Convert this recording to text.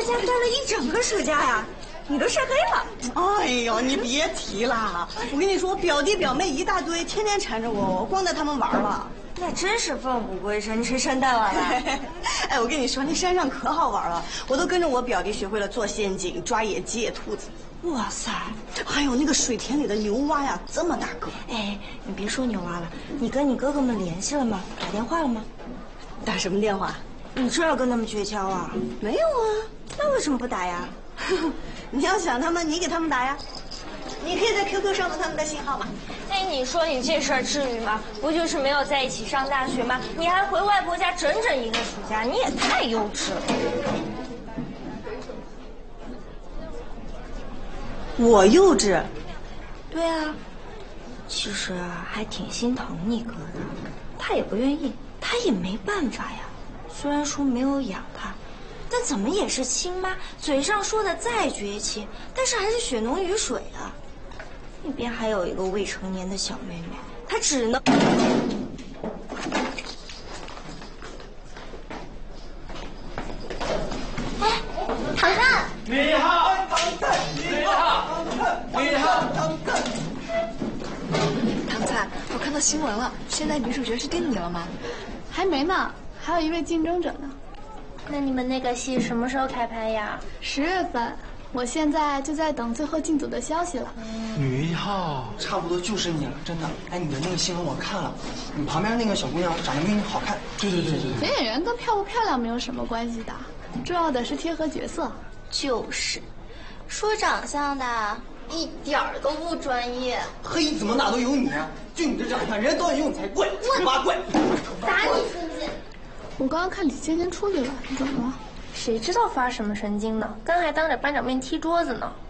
家干了一整个暑假呀，你都晒黑了。 哎呦，你别提了，我跟你说，我表弟表妹一大堆，天天缠着我，我光带他们玩了。 那真是奋不顾身，吃生蛋了。 哎，我跟你说，那山上可好玩了，我都跟着我表弟学会了做陷阱、抓野鸡、野兔子。 哇塞！ 还有那个水田里的牛蛙呀，这么大个。 哎，你别说牛蛙了，你跟你哥哥们联系了吗？打电话了吗？ 打什么电话？ 你这要跟他们绝交啊？ 没有啊。 那为什么不打呀？ 你要想他们，你给他们打呀。你可以在 QQ 上问他们的信号码。 哎，你说你这事儿至于吗？不就是没有在一起上大学吗？你还回外婆家整整一个暑假，你也太幼稚了。 我幼稚？ 对啊，其实啊，还挺心疼你哥的。他也不愿意，他也没办法呀。虽然说没有养他，但怎么也是亲妈，嘴上说的再绝情，但是还是血浓于水的。那边还有一个未成年的小妹妹，她只能…… 哎，糖糖， 你好，糖菜，你好，你好，糖菜。 糖菜，我看到新闻了，现在女主角是定你了吗？ 还没呢，还有一位竞争者呢。 那你们那个戏什么时候开拍呀 10月份。我现在就在等最后进组的消息了。 女一号，差不多就是你了，真的。哎，你的那个新闻我看了，你旁边那个小姑娘长得比你好看。对。 选演员跟漂不漂亮没有什么关系的，重要的是贴合角色。 就是，说长相的一点儿都不专业。 嘿，怎么哪都有你啊？就你这长相，人家导演用你才怪，妈怪。 打你孙子！ 我刚刚看李芊芊出去了，你怎么了？ 谁知道发什么神经呢？刚还当着班长面踢桌子呢。